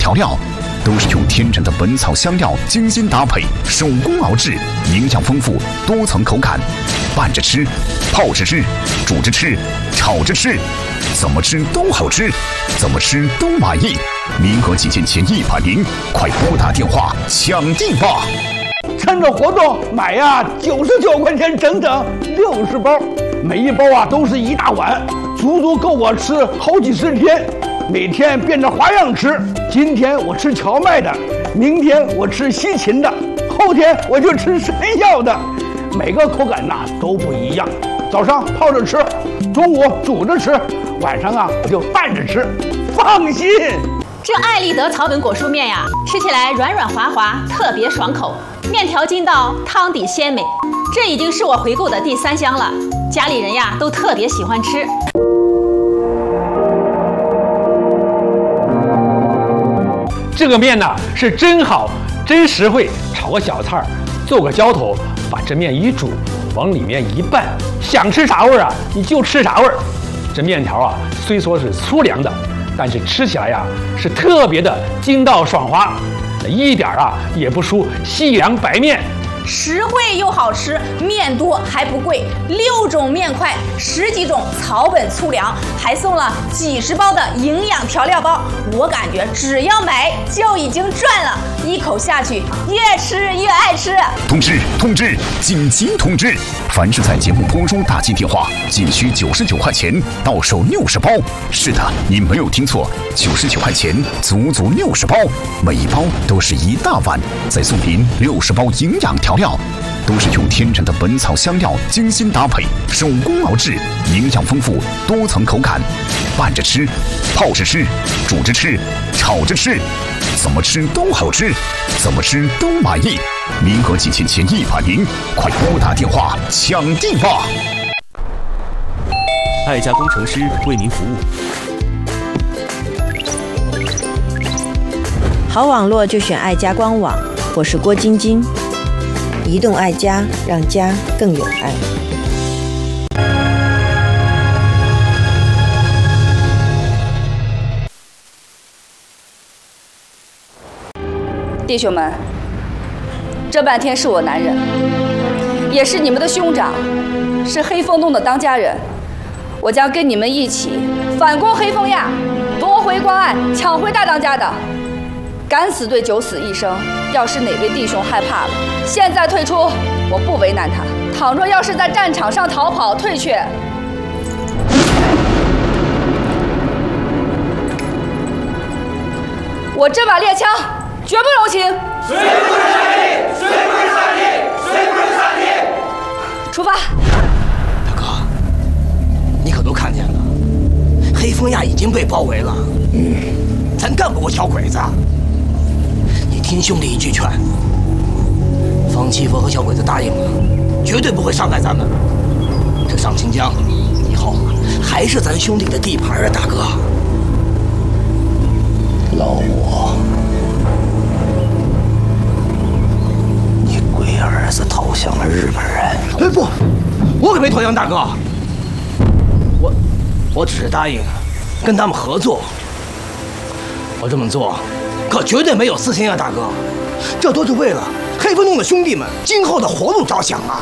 调料，都是用天然的本草香料精心搭配，手工熬制，营养丰富，多层口感。拌着吃，泡着吃，煮着吃，炒着吃，怎么吃都好吃，怎么吃都满意。名额仅限前100名，快拨打电话抢订吧！ 趁着活动买呀，99块钱整整60包，每一包啊都是一大碗，足足够我吃好几10天。每天变着花样吃，今天我吃荞麦的，明天我吃西芹的，后天我就吃山药的，每个口感呐都不一样。早上泡着吃，中午煮着吃，晚上啊我就拌着吃，放心。 这爱立德草本果蔬面呀，吃起来软软滑滑，特别爽口，面条筋道，汤底鲜美。这已经是我回购的第3箱了，家里人呀都特别喜欢吃。 这个面呢是真好，真实惠，炒个小菜儿，做个浇头，把这面一煮，往里面一拌，想吃啥味儿啊你就吃啥味儿。这面条啊虽说是粗粮的，但是吃起来呀是特别的筋道爽滑，一点啊也不输西凉白面。 实惠又好吃，面多还不贵，6种面块，10几种草本粗粮，还送了几10包的营养调料包。我感觉只要买就已经赚了，一口下去越吃越爱吃。 通知，紧急通知！凡是在节目播出打进电话，仅需99块钱，到手60包。是的，你没有听错，99块钱，足足60包，每一包都是一大碗，再送您60包营养调料，都是用天然的本草香料精心搭配，手工熬制，营养丰富，多层口感。拌着吃，泡着吃，煮着吃，炒着吃，怎么吃都好吃，怎么吃都满意。名额仅限前100名，快拨打电话抢订吧！ 爱家工程师为您服务。 好网络就选爱家官网，我是郭晶晶。移动爱家，让家更有爱。 弟兄们，这半天是我男人，也是你们的兄长，是黑风洞的当家人。我将跟你们一起反攻黑风亚，夺回关隘，抢回大当家的。敢死队9死1生，要是哪位弟兄害怕了，现在退出，我不为难他。倘若要是在战场上逃跑退却，我这把猎枪绝不容情。谁不是善意？谁不是善意？谁不是善意？出发！ 大哥，你可都看见了，黑风亚已经被包围了。咱干不过小鬼子。你听兄弟一句劝，方七佛和小鬼子答应了，绝对不会伤害咱们。这上清江以后还是咱兄弟的地盘啊，大哥。老五，你龟儿子投降了日本人。哎不，我可没投降，大哥。我只是答应跟他们合作。我这么做可绝对没有私心啊，大哥。这都是为了黑风洞的兄弟们今后的活路着想啊。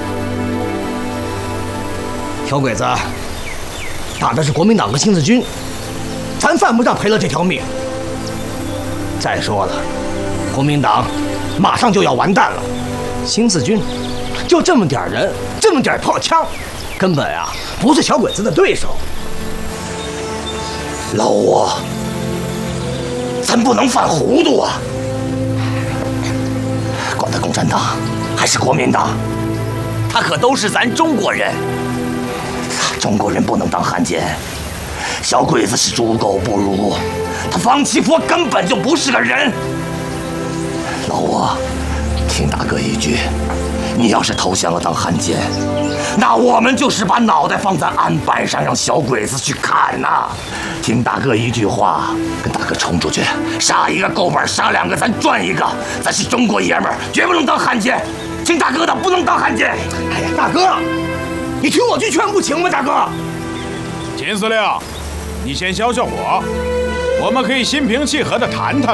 小鬼子打的是国民党和新四军，咱犯不上赔了这条命。再说了，国民党马上就要完蛋了，新四军就这么点人，这么点破枪，根本啊不是小鬼子的对手。老五，咱不能犯糊涂啊！管他共产党还是国民党，他可都是咱中国人。中国人不能当汉奸，小鬼子是猪狗不如，他方七佛根本就不是个人。老五，听大哥一句，你要是投降了当汉奸，那我们就是把脑袋放在案板上，让小鬼子去砍呐！听大哥一句话，跟大哥冲出去，杀一个够本，杀2个咱赚1个。咱是中国爷们儿，绝不能当汉奸。听大哥的，不能当汉奸。哎呀，大哥，你听我句劝不行吗？大哥， 秦司令，你先消消火，我们可以心平气和地谈谈。